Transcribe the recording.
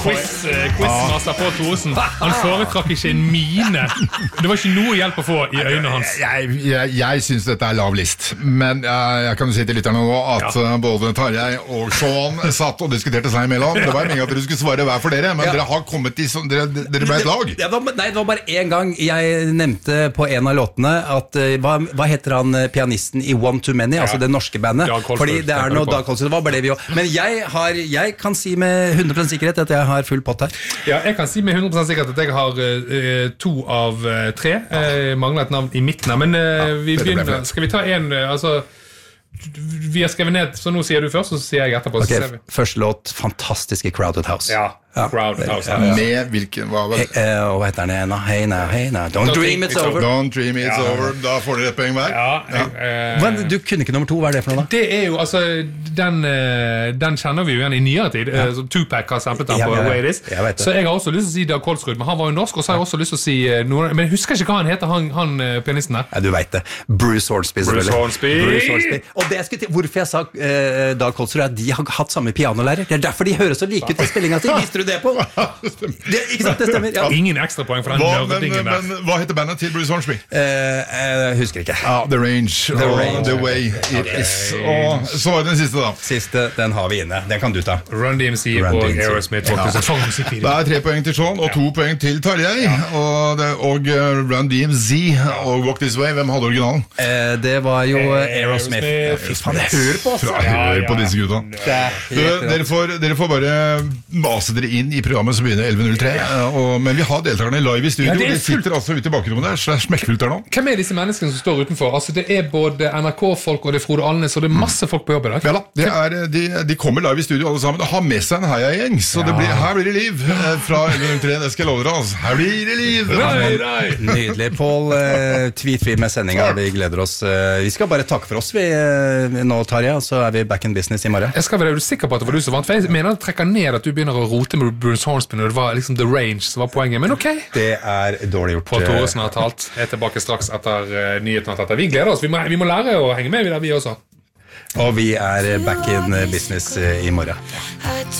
quizmaster på Thoresen. Han foretrakk ikke en mine. Det var ikke noe hjelp å få i øynene hans. Jeg synes dette lav list, men jeg kan jo si til lytterne nå at både Tarjei og Sean satt og diskuterte seg imellom. Det var meningen at dere skulle svare hver for dere, men dere har kommet i sånn, dere ble et lag. Nei, det var bare en gang jeg nevnte på en av låtene at, hva heter han pianisten i One Too Many, altså det norske bandet? Fordi det noe Dag Kolsrud, hva ble vi jo? Men jeg kan si med 100% sikkerhet at jeg har full pott her. Ja, jeg kan si med 100% sikkerhet at jeg har 2 av 3. Mangler et navn i midten, men vi begynner. Skal vi ta en, altså vi har skrevet ned, så nå sier du først, så sier jeg etterpå. Okay, første låt, fantastiske Crowded House. Ja. Crowded House. Med hvilken, hva heter den? Hey now, don't dream it's over. Don't dream it's over. Da får dere et poeng hver. Du kunne ikke nummer 2, hva det for noe da? Det jo, altså, den kjenner vi jo igjen i nyere tid. Tupac har samplet den på Way It Is. Så jeg har også lyst til å si Dag Kolsrud, men han var jo norsk, og så har jeg også lyst til å si noe, men jeg husker ikke hva han heter, han pianisten der. Ja, du vet det. Bruce Hornsby. Og det jeg hvorfor jeg sa Dag Kolsrud er at de har hatt samme pianolærer. Det derfor de hører så like ut i spillingen sin. Visste du det på? Ikke sant, det stemmer. Ja. Ingen ekstra poeng for den nerdingen der. Men hva heter bandet til Bruce Hornsby? Husker ikke. The Range. The Way It Is. Og så var det den siste da. Siste, den har vi inne. Den kan du ta. Run DMC og Aerosmith. Det 3 poeng til Sean og 2 poeng til Tarjei. Og Run DMC og Walk This Way. Hvem hadde originalen? Det var jo Aerosmith. Fy faen, jeg hører på oss. Hør på disse gutta. Dere får bare mase dere inn i programmet som begynner 11.03, men vi har deltakerne live i studio. De sitter altså ute i bakrommet der, så det smekkfullt der nå. Hvem disse menneskene som står utenfor? Altså, det både NRK-folk og det Frode Alnes, og det masse folk på jobb i dag. Ja da, de kommer live i studio alle sammen og har med seg en heia-gjeng, så her blir det liv fra 11.03, det skal jeg love dere, altså. Her blir det liv! Nydelig, Paul. Tweet vi med sendinga, vi gleder oss. Vi skal bare takke for oss, vi nå, Tarjei, og så vi back in business i morgen. Jeg skal være sikker på at det var du som vant, for jeg mener å trekke ned at du begynner å rote med Bruce Hornsby når det var liksom The Range som var poenget, men ok. Det dårlig gjort. Pål Thoresen har talt. Jeg tilbake straks etter nyheten. Vi gleder oss. Vi må lære å henge med, vi også. Og vi back in business i morgen.